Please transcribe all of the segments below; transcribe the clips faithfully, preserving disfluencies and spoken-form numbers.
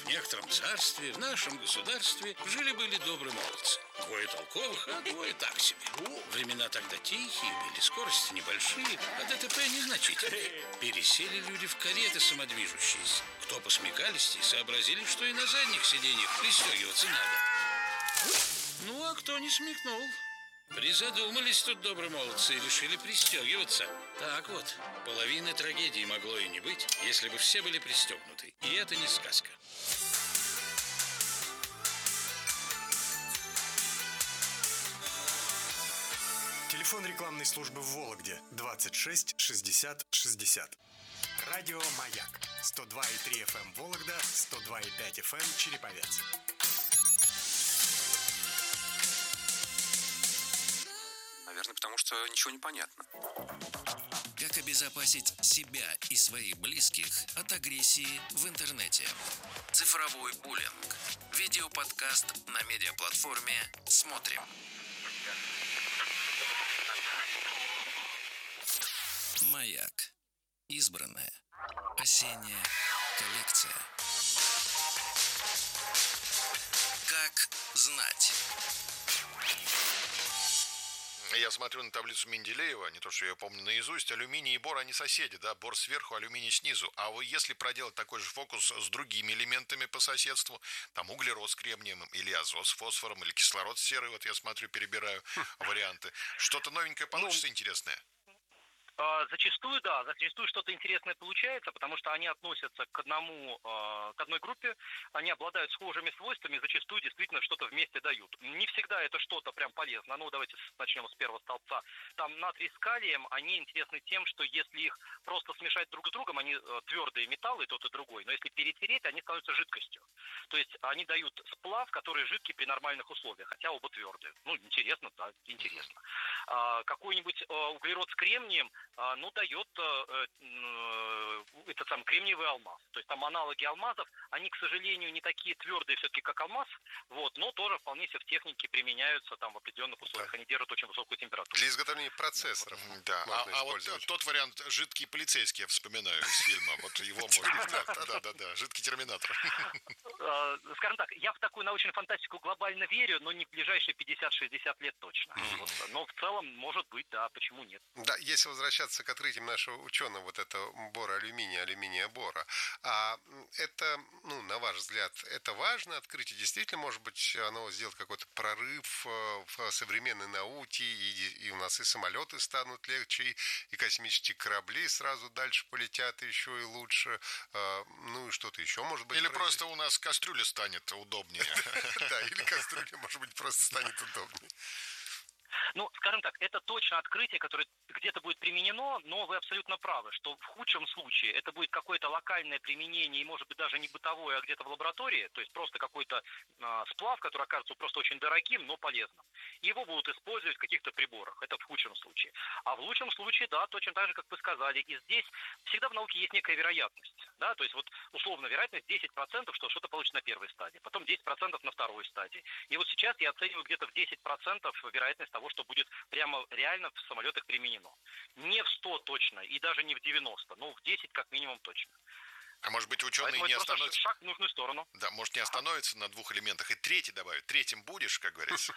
В некотором царстве, в нашем государстве жили-были добрые молодцы. Двое толковых, а двое так себе. Времена тогда тихие были, скорости небольшие, а ДТП незначительные. Пересели люди в кареты самодвижущиеся. Кто посмекалистей, сообразили, что и на задних сиденьях пристегиваться надо. Ну, а кто не смекнул? Призадумались тут добрые молодцы и решили пристегиваться. Так вот, половины трагедии могло и не быть, если бы все были пристегнуты. И это не сказка. Телефон рекламной службы в Вологде двадцать шесть шестьдесят шестьдесят. Радио «Маяк» сто два и три эф эм Вологда, сто два и пять эф эм Череповец. Наверное, потому что ничего не понятно. Как обезопасить себя и своих близких от агрессии в интернете? Цифровой буллинг. Видеоподкаст на медиаплатформе «Смотрим». «Маяк». Избранная. Осенняя коллекция. Как знать? Я смотрю на таблицу Менделеева, не то, что я ее помню наизусть, алюминий и бор, они соседи, да, бор сверху, алюминий снизу. А вот если проделать такой же фокус с другими элементами по соседству, там углерод с кремнием, или азот с фосфором, или кислород с серой, вот я смотрю, перебираю варианты. Что-то новенькое получится, интересное? Зачастую, да, зачастую что-то интересное получается, потому что они относятся к одному, к одной группе, они обладают схожими свойствами, зачастую действительно что-то вместе дают. Не всегда это что-то прям полезно. Ну, давайте начнем с первого столбца. Там натрий с калием, они интересны тем, что если их просто смешать друг с другом, они твердые металлы, тот и другой, но если перетереть, они становятся жидкостью. То есть они дают сплав, который жидкий при нормальных условиях, хотя оба твердые. Ну, интересно, да, интересно. Какой-нибудь углерод с кремнием, ну, дает э, э, этот сам кремниевый алмаз. То есть там аналоги алмазов, они, к сожалению, не такие твердые все-таки, как алмаз, вот, но тоже вполне себе в технике применяются там в определенных условиях. Да. Они держат очень высокую температуру. Для изготовления процессоров. Да. А, а вот тот вариант «Жидкий полицейский» я вспоминаю из фильма. Вот его можно... Да, да, да. «Жидкий терминатор». Скажем так, я в такую научную фантастику глобально верю, но не в ближайшие пятьдесят-шестьдесят лет точно. Но в целом, может быть, да, почему нет. Да, если возвращаться к открытиям нашего ученого, вот это бора алюминия, алюминия бора, а это, ну, на ваш взгляд, это важное открытие? Действительно, может быть, оно сделает какой-то прорыв в современной науке, и, и у нас и самолеты станут легче, и, и космические корабли сразу дальше полетят еще и лучше, ну и что-то еще, может быть. Или просто у нас кастрюля станет удобнее. Да, или кастрюля, может быть, просто станет удобнее. Ну, скажем так, это точно открытие, которое где-то будет применено, но вы абсолютно правы, что в худшем случае это будет какое-то локальное применение, и может быть даже не бытовое, а где-то в лаборатории, то есть просто какой-то э, сплав, который окажется просто очень дорогим, но полезным. Его будут использовать в каких-то приборах, это в худшем случае. А в лучшем случае, да, точно так же, как вы сказали, и здесь всегда в науке есть некая вероятность, да, то есть вот условно вероятность десять процентов, что что-то получится на первой стадии, потом десять процентов на второй стадии. И вот сейчас я оцениваю где-то в десять процентов вероятность того, что будет прямо реально в самолетах применено. Не в сто точно, и даже не в девяносто, но в десять как минимум точно. А может быть, ученые Поэтому не остановятся? Шаг в нужную сторону. Да, может, не остановятся на двух элементах и третий добавят. Третьим будешь, как говорится.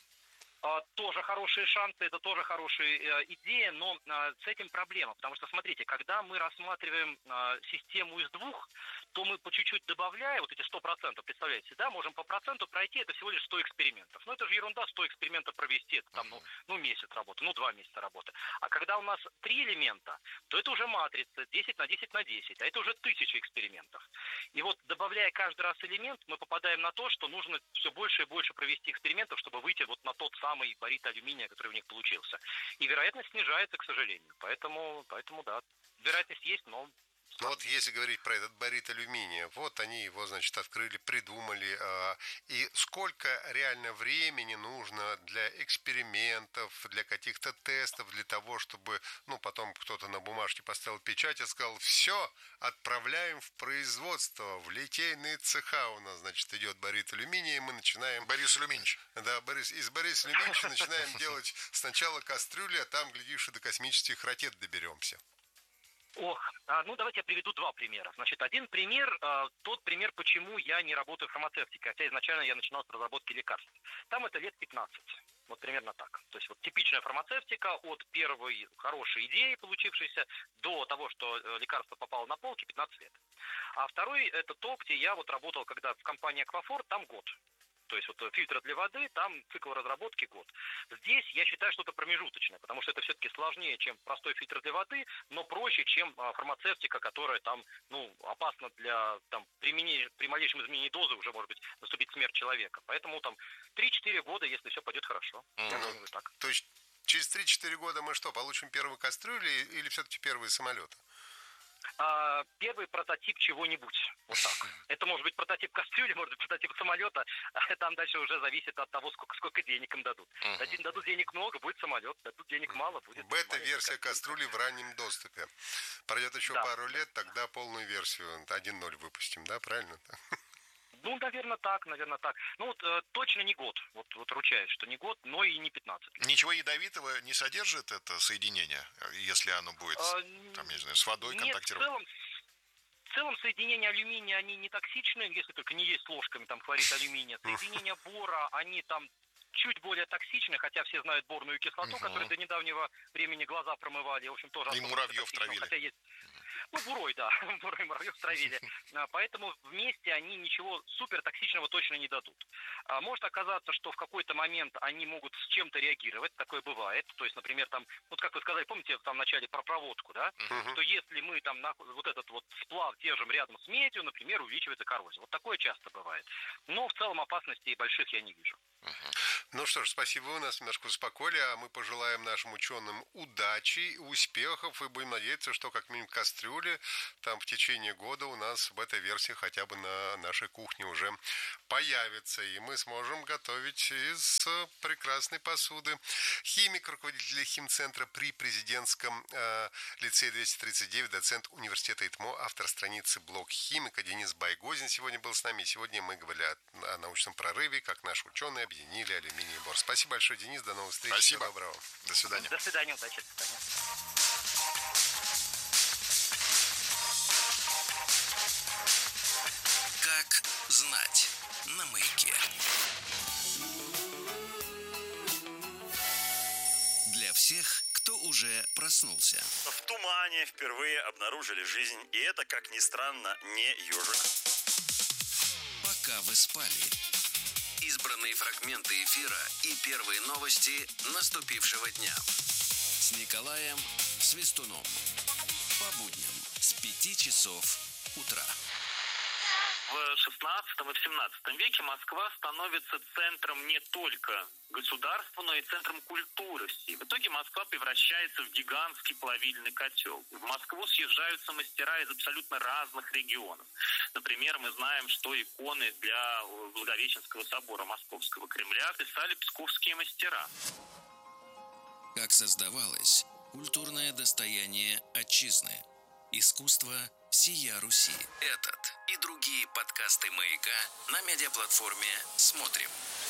Тоже хорошие шансы, это тоже хорошая э, идея, но э, с этим проблема, потому что, смотрите, когда мы рассматриваем э, систему из двух, то мы по чуть-чуть добавляя, вот эти сто процентов, представляете, да, можем по проценту пройти, это всего лишь сто экспериментов. Ну, это же ерунда, сто экспериментов провести, это там, ну, ну, месяц работы, ну, два месяца работы. А когда у нас три элемента, то это уже матрица десять на десять на десять, а это уже тысяча экспериментов. И вот, добавляя каждый раз элемент, мы попадаем на то, что нужно все больше и больше провести экспериментов, чтобы выйти вот на тот самый самый барит алюминия, который у них получился. И вероятность снижается, к сожалению. Поэтому, поэтому да, вероятность есть, но... Ну вот если говорить про этот барит алюминия, вот они его, значит, открыли, придумали. Э, и сколько реально времени нужно для экспериментов, для каких-то тестов, для того, чтобы, ну, потом кто-то на бумажке поставил печать и сказал, все, отправляем в производство, в литейные цеха у нас, значит, идет барит алюминия, и мы начинаем... Борис Алюминич. Да, Борис, из Бориса Алюминича начинаем делать сначала кастрюли, а там, глядишь, и до космических ракет доберемся. Ох, а, ну давайте я приведу два примера. Значит, один пример, а, тот пример, почему я не работаю в фармацевтике, хотя изначально я начинал с разработки лекарств. Там это лет пятнадцать. Вот примерно так. То есть вот типичная фармацевтика от первой хорошей идеи, получившейся, до того, что э, лекарство попало на полки, пятнадцать лет. А второй это то, где я вот работал, когда в компании Аквафор, там год. То есть вот фильтры для воды, там цикл разработки год. Здесь я считаю что-то промежуточное, потому что это все-таки сложнее, чем простой фильтр для воды, но проще, чем а, фармацевтика, которая там, ну, опасна для, там, применения, при малейшем изменении дозы уже может быть наступить смерть человека. Поэтому там три-четыре года, если все пойдет хорошо. Mm-hmm. Я думаю, так. То есть через три-четыре года мы что, получим первые кастрюли или все-таки первые самолеты? А, первый прототип чего-нибудь. Вот так. Это может быть прототип кастрюли, может быть прототип самолета. А там дальше уже зависит от того, сколько, сколько денег им дадут. Uh-huh. Дадут денег много, будет самолет. Дадут денег мало, будет бета-версия кастрюли в раннем доступе. Пройдет еще да. пару лет, тогда полную версию один ноль выпустим, да, правильно? Ну, наверное, так, наверное, так. Ну, вот э, точно не год. Вот, вот ручаюсь, что не год, но и не пятнадцать. Ничего ядовитого не содержит это соединение, если оно будет, а, там, не знаю, с водой нет, контактировать? В целом, в целом соединения алюминия, они не токсичны, если только не есть ложками, там, хлорид алюминия. Соединения бора, они там чуть более токсичны, хотя все знают борную кислоту, uh-huh. которой до недавнего времени глаза промывали. В общем, тоже... И муравьев травили. Хотя есть... Ну, бурой, да, бурой муравьев травили. Поэтому вместе они ничего супер токсичного точно не дадут. Может оказаться, что в какой-то момент они могут с чем-то реагировать, такое бывает. То есть, например, там, вот как вы сказали, помните там в начале про проводку, да? Uh-huh. Что если мы там на, вот этот вот сплав держим рядом с медью, например, увеличивается коррозия. Вот такое часто бывает. Но в целом опасностей больших я не вижу. Uh-huh. Ну что ж, спасибо, вы нас немножко успокоили, а мы пожелаем нашим ученым удачи, успехов и будем надеяться, что как минимум кастрюли там в течение года у нас в этой версии хотя бы на нашей кухне уже появится, и мы сможем готовить из прекрасной посуды. Химик, руководитель химцентра при президентском э, лицее двести тридцать девять, доцент университета ИТМО, автор страницы «Блог химика» Денис Байгозин сегодня был с нами. Сегодня мы говорили о, о научном прорыве, как наши ученые объединили алюминий и бор. Спасибо большое, Денис, до новых встреч. Спасибо. Всего доброго. До свидания. До свидания, удачи, до свидания. Как знать на Маяке. Для всех, кто уже проснулся. В тумане впервые обнаружили жизнь, и это, как ни странно, не ежик. Пока вы спали. Избранные фрагменты эфира и первые новости наступившего дня. С Николаем Свистуном. По будням с пяти часов утра. В шестнадцатом и в семнадцатом веке Москва становится центром не только государства, но и центром культуры всей. В итоге Москва превращается в гигантский плавильный котел. В Москву съезжаются мастера из абсолютно разных регионов. Например, мы знаем, что иконы для Благовещенского собора Московского Кремля писали псковские мастера. Как создавалось культурное достояние отчизны. Искусство всея Руси. Этот и другие подкасты «Маяка» на медиаплатформе «Смотрим».